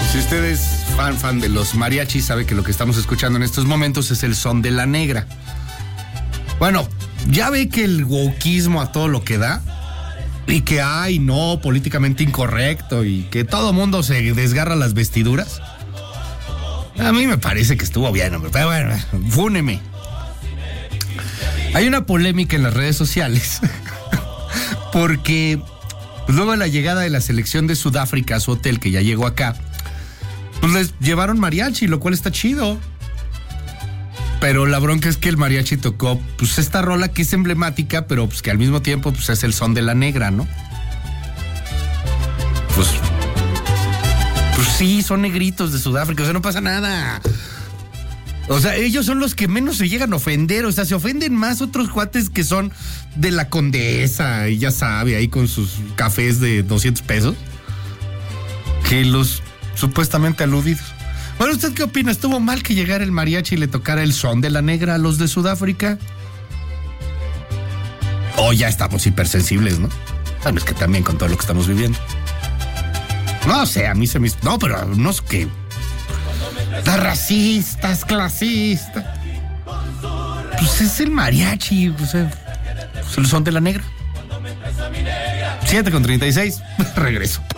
Si usted es fan de los mariachis, sabe que lo que estamos escuchando en estos momentos es el son de la negra. Bueno, ya ve que el wokismo a todo lo que da, y que hay, no, políticamente incorrecto, y que todo mundo se desgarra las vestiduras. A mí me parece que estuvo bien, hombre, pero bueno, fúneme. Hay una polémica en las redes sociales, porque luego de la llegada de la selección de Sudáfrica a su hotel, que ya llegó acá, pues les llevaron mariachi, lo cual está chido. Pero la bronca es que el mariachi tocó pues esta rola que es emblemática, pero pues que al mismo tiempo pues es el son de la negra, ¿no? Pues sí, son negritos de Sudáfrica, o sea, no pasa nada. O sea, ellos son los que menos se llegan a ofender, o sea, se ofenden más otros cuates que son de la Condesa, y ya sabe, ahí con sus cafés de 200 pesos, que los supuestamente aludidos. Bueno, ¿usted qué opina? ¿Estuvo mal que llegara el mariachi y le tocara el son de la negra a los de Sudáfrica? O ya estamos hipersensibles, ¿no? Bueno, es que también con todo lo que estamos viviendo. No sé, a mí se me... No, pero no es que... Está racista, es clasista. Pues es el mariachi, pues el son de la negra. 7:36, regreso.